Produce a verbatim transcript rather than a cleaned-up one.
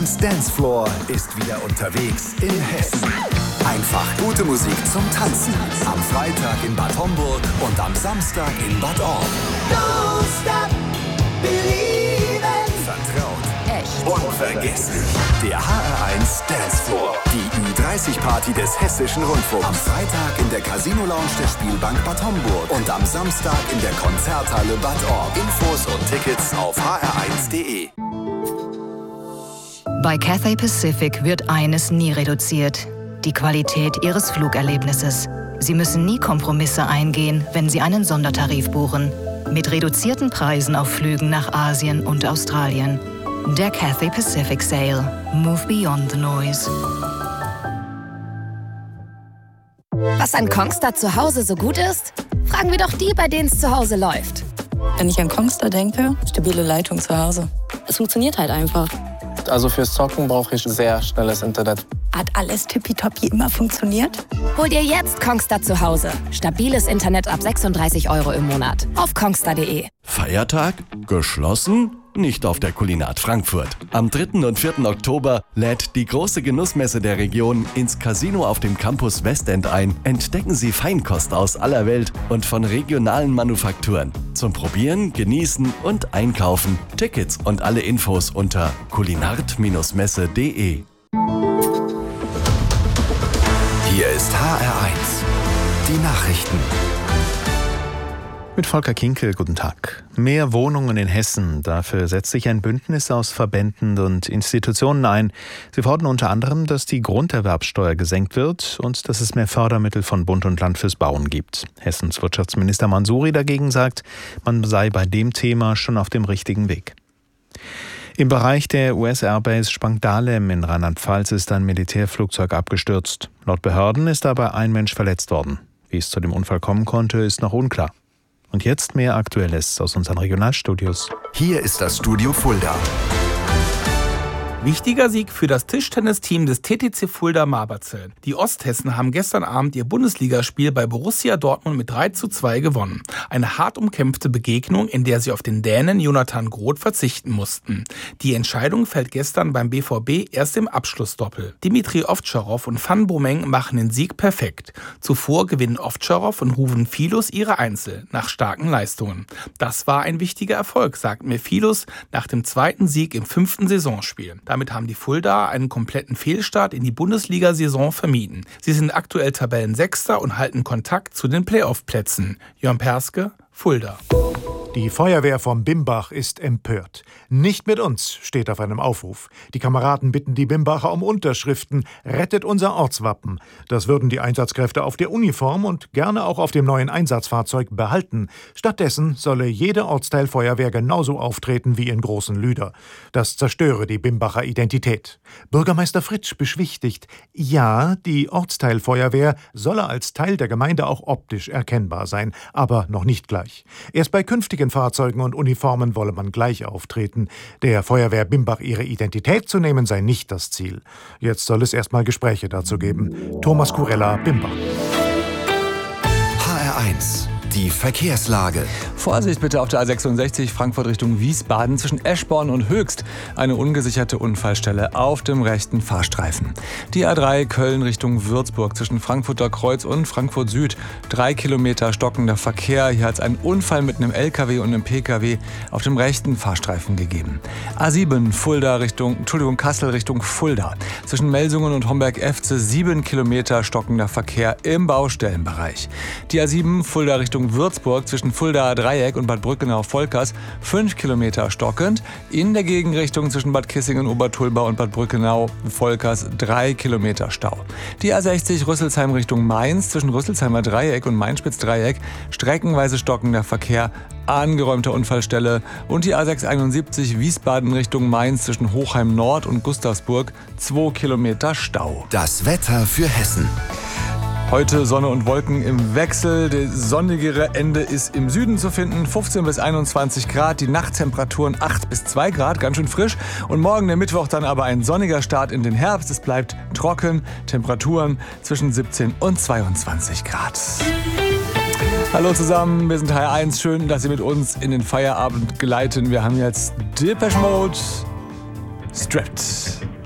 eins Dancefloor ist wieder unterwegs in Hessen. Einfach gute Musik zum Tanzen. Am Freitag in Bad Homburg und am Samstag in Bad Orb. Don't stop believing. Vertraut. Echt. Unvergesslich. Der H R eins Dancefloor. Die Ü dreißig Party des Hessischen Rundfunks. Am Freitag in der Casino Lounge der Spielbank Bad Homburg und am Samstag in der Konzerthalle Bad Orb. Infos und Tickets auf h r eins punkt d e. Bei Cathay Pacific wird eines nie reduziert: die Qualität Ihres Flugerlebnisses. Sie müssen nie Kompromisse eingehen, wenn Sie einen Sondertarif buchen. Mit reduzierten Preisen auf Flügen nach Asien und Australien. Der Cathay Pacific Sale. Move beyond the noise. Was an Kongstar zu Hause so gut ist? Fragen wir doch die, bei denen es zu Hause läuft. Wenn ich an Kongstar denke, stabile Leitung zu Hause. Es funktioniert halt einfach. Also fürs Zocken brauche ich sehr schnelles Internet. Hat alles tippitoppi immer funktioniert? Hol dir jetzt Kongstar zu Hause. Stabiles Internet ab sechsunddreißig Euro im Monat. Auf kongstar punkt d e. Feiertag? Geschlossen? Nicht auf der Kulinat Frankfurt. Am dritten und vierten Oktober lädt die große Genussmesse der Region ins Casino auf dem Campus Westend ein. Entdecken Sie Feinkost aus aller Welt und von regionalen Manufakturen. Zum Probieren, Genießen und Einkaufen. Tickets und alle Infos unter kulinart messe punkt d e. Hier ist H R eins. Die Nachrichten. Mit Volker Kinkel, guten Tag. Mehr Wohnungen in Hessen. Dafür setzt sich ein Bündnis aus Verbänden und Institutionen ein. Sie fordern unter anderem, dass die Grunderwerbsteuer gesenkt wird und dass es mehr Fördermittel von Bund und Land fürs Bauen gibt. Hessens Wirtschaftsminister Mansouri dagegen sagt, man sei bei dem Thema schon auf dem richtigen Weg. Im Bereich der U S-Airbase Spangdahlem in Rheinland-Pfalz ist ein Militärflugzeug abgestürzt. Laut Behörden ist dabei ein Mensch verletzt worden. Wie es zu dem Unfall kommen konnte, ist noch unklar. Und jetzt mehr Aktuelles aus unseren Regionalstudios. Hier ist das Studio Fulda. Wichtiger Sieg für das Tischtennisteam des T T C Fulda Marberzell. Die Osthessen haben gestern Abend ihr Bundesligaspiel bei Borussia Dortmund mit drei zu zwei gewonnen. Eine hart umkämpfte Begegnung, in der sie auf den Dänen Jonathan Groth verzichten mussten. Die Entscheidung fällt gestern beim B V B erst im Abschlussdoppel. Dimitri Ovtcharov und Van Bommeng machen den Sieg perfekt. Zuvor gewinnen Ovtcharov und Ruven Filus ihre Einzel nach starken Leistungen. Das war ein wichtiger Erfolg, sagt mir Filus nach dem zweiten Sieg im fünften Saisonspiel. Damit haben die Fuldaer einen kompletten Fehlstart in die Bundesliga-Saison vermieden. Sie sind aktuell Tabellensechster und halten Kontakt zu den Playoff-Plätzen. Jörn Perske, Fulda. Die Feuerwehr vom Bimbach ist empört. Nicht mit uns, steht auf einem Aufruf. Die Kameraden bitten die Bimbacher um Unterschriften. Rettet unser Ortswappen. Das würden die Einsatzkräfte auf der Uniform und gerne auch auf dem neuen Einsatzfahrzeug behalten. Stattdessen solle jede Ortsteilfeuerwehr genauso auftreten wie in Großen Lüder. Das zerstöre die Bimbacher Identität. Bürgermeister Fritsch beschwichtigt, ja, die Ortsteilfeuerwehr solle als Teil der Gemeinde auch optisch erkennbar sein, aber noch nicht gleich. Erst bei künftigen Fahrzeugen und Uniformen wolle man gleich auftreten. Der Feuerwehr Bimbach ihre Identität zu nehmen, sei nicht das Ziel. Jetzt soll es erstmal Gespräche dazu geben. Thomas Kurella, Bimbach. H R eins. Die Verkehrslage. Vorsicht bitte auf der A sechsundsechzig Frankfurt Richtung Wiesbaden zwischen Eschborn und Höchst. Eine ungesicherte Unfallstelle auf dem rechten Fahrstreifen. Die A drei Köln Richtung Würzburg zwischen Frankfurter Kreuz und Frankfurt Süd. Drei Kilometer stockender Verkehr. Hier hat es einen Unfall mit einem L K W und einem P K W auf dem rechten Fahrstreifen gegeben. A sieben Fulda Richtung, Entschuldigung, Kassel Richtung Fulda. Zwischen Melsungen und Homberg-Efze sieben Kilometer stockender Verkehr im Baustellenbereich. Die A sieben Fulda Richtung Würzburg zwischen Fuldaer Dreieck und Bad Brückenau-Volkers fünf Kilometer stockend. In der Gegenrichtung zwischen Bad Kissingen-Obertulba und Bad Brückenau-Volkers drei Kilometer Stau. Die A sechzig Rüsselsheim Richtung Mainz zwischen Rüsselsheimer Dreieck und Mainspitz-Dreieck streckenweise stockender Verkehr, angeräumte Unfallstelle. Und die A sechshunderteinundsiebzig Wiesbaden Richtung Mainz zwischen Hochheim Nord und Gustavsburg zwei Kilometer Stau. Das Wetter für Hessen. Heute Sonne und Wolken im Wechsel. Das sonnigere Ende ist im Süden zu finden. fünfzehn bis einundzwanzig Grad. Die Nachttemperaturen acht bis zwei Grad. Ganz schön frisch. Und morgen, der Mittwoch, dann aber ein sonniger Start in den Herbst. Es bleibt trocken. Temperaturen zwischen siebzehn und zweiundzwanzig Grad. Hallo zusammen, wir sind H R eins. Schön, dass Sie mit uns in den Feierabend geleiten. Wir haben jetzt Depeche Mode, Strapped.